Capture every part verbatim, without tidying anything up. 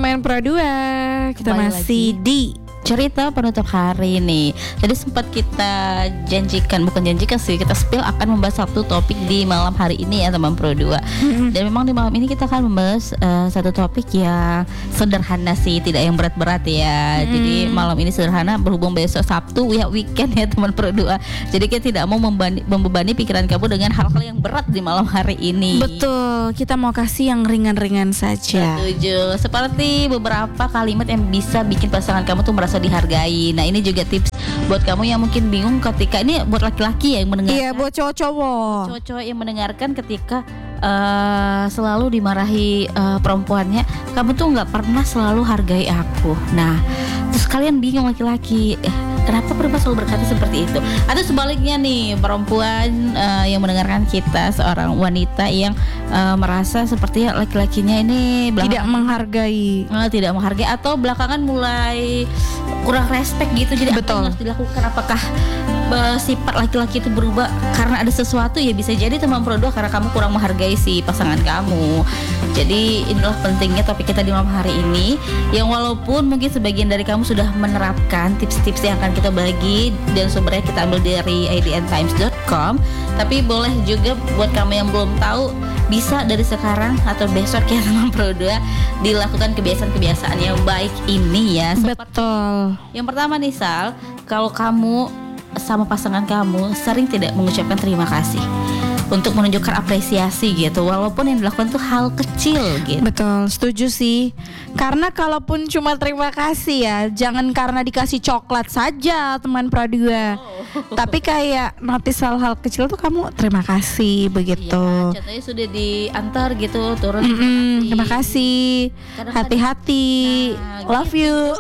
teman Pro dua. Kita Kembali masih lagi di cerita penutup hari nih. Tadi sempat kita janjikan, bukan janjikan sih, kita spill akan membahas satu topik di malam hari ini ya teman Pro dua. Mm-mm. Dan memang di malam ini kita akan membahas uh, satu topik yang sederhana sih, tidak yang berat-berat ya. Mm. Jadi malam ini sederhana berhubung besok Sabtu ya weekend ya teman Pro dua. Jadi kita tidak mau membebani, membebani pikiran kamu dengan hal-hal yang berat di malam hari ini. Betul, kita mau kasih yang ringan-ringan saja. Setuju. Seperti beberapa kalimat yang bisa bikin pasangan kamu tuh merasa dihargai. Nah, ini juga tips buat kamu yang mungkin bingung ketika ini buat laki-laki ya yang mendengarkan. Iya, buat cowok-cowok. Cowok-cowok yang mendengarkan ketika uh, selalu dimarahi uh, perempuannya, kamu tuh nggak pernah selalu hargai aku. Nah, terus kalian bingung laki-laki, eh, kenapa perempuan selalu berkata seperti itu? Atau sebaliknya nih, perempuan uh, yang mendengarkan kita, seorang wanita yang uh, merasa seperti laki-lakinya ini belakang- Tidak menghargai. Uh, tidak menghargai atau belakangan mulai kurang respect gitu. Jadi apa Betul. yang harus dilakukan? Apakah uh, sifat laki-laki itu berubah karena ada sesuatu? Ya bisa jadi teman Pro dua karena kamu kurang menghargai si pasangan kamu. Jadi inilah pentingnya topik kita di malam hari ini, yang walaupun mungkin sebagian dari kamu sudah menerapkan tips-tips yang akan kita bagi dan sumbernya kita ambil dari i d n times dot com, tapi boleh juga buat kamu yang belum tahu, bisa dari sekarang atau besok ya teman Pro dua dilakukan kebiasaan-kebiasaan yang baik ini ya. Betul. Yang pertama nih Sal, kalau kamu sama pasangan kamu sering tidak mengucapkan terima kasih untuk menunjukkan apresiasi gitu, walaupun yang dilakukan tuh hal kecil gitu. Betul, setuju sih. Karena kalaupun cuma terima kasih ya, jangan karena dikasih coklat saja teman Pro dua. Oh. Tapi kayak notice hal-hal kecil tuh kamu terima kasih begitu. Iya, contohnya sudah diantar gitu, turun Mm-mm, terima kasih. Kadang-kadang- Hati-hati. Nah, Love you.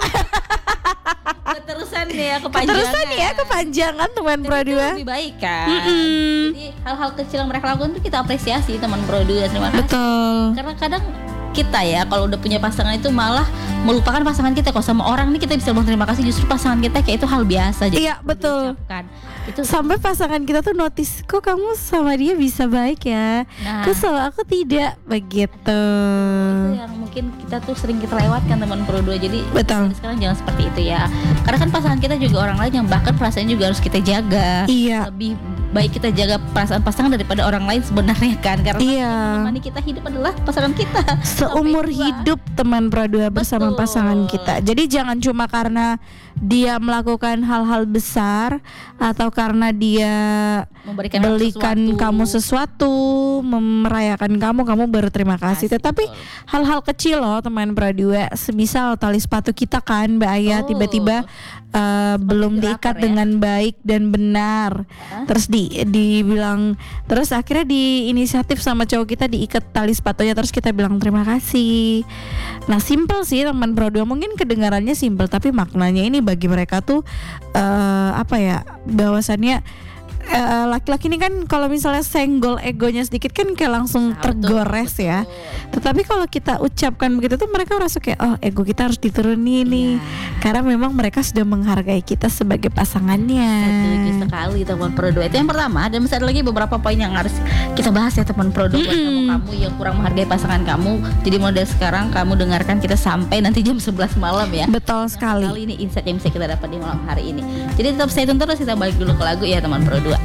Keterusan ya, kepanjangan. Keterusan ya kepanjangan teman Pro Tapi itu dua. lebih baik kan. Mm-mm. Jadi hal-hal kecil yang mereka lakukan tuh kita apresiasi teman Pro dua. Terima kasih. Betul. Karena kadang kita ya kalau udah punya pasangan itu malah melupakan pasangan kita. Kalau sama orang nih kita bisa bilang terima kasih, justru pasangan kita kayak itu hal biasa. Jadi Iya, betul. diucapkan. Itu Sampai pasangan kita tuh notice, kok kamu sama dia bisa baik ya, Nah. kok sama aku tidak begitu. itu yang mungkin kita tuh sering kita lewatkan teman Pro dua. Jadi Betul. sekarang jangan seperti itu ya. Karena kan pasangan kita juga orang lain yang bahkan perasaannya juga harus kita jaga. Iya. Lebih baik kita jaga perasaan pasangan daripada orang lain sebenarnya kan. Karena Iya. yang menemani kita hidup adalah pasangan kita. Seumur Sampai tua. hidup teman Pro dua bersama Betul. pasangan kita. Jadi jangan cuma karena dia melakukan hal-hal besar atau karena dia Memberikan belikan sesuatu. kamu sesuatu, merayakan kamu, kamu baru terima kasih. Kasih, Tetapi betul. hal-hal kecil loh teman Pro dua, semisal tali sepatu kita kan Mbak Aya Oh. tiba-tiba uh, belum diikat dilapar ya? dengan baik dan benar. Hah? Terus di dibilang, terus akhirnya di inisiatif sama cowok kita diikat tali sepatunya, terus kita bilang terima kasih. Nah, simple sih teman Pro dua, mungkin kedengarannya simple tapi maknanya ini bagi mereka tuh uh, apa ya? Bahwasannya eh, laki-laki ini kan kalau misalnya senggol egonya sedikit kan kayak langsung Ah, betul, tergores betul. ya. Tetapi kalau kita ucapkan begitu tuh mereka merasa kayak oh ego kita harus diturunin nih. Iya. Karena memang mereka sudah menghargai kita sebagai pasangannya. Setuju sekali teman Pro dua. Itu yang pertama. Dan masih ada lagi beberapa poin yang harus kita bahas ya teman Pro dua. Buat kamu, kamu yang kurang menghargai pasangan kamu. Jadi mulai dari sekarang kamu dengarkan kita sampai nanti jam sebelas malam ya. Betul Kali sekali. ini insight yang bisa kita dapat di malam hari ini. Jadi tetap stay tune terus, kita balik dulu ke lagu ya teman Pro dua.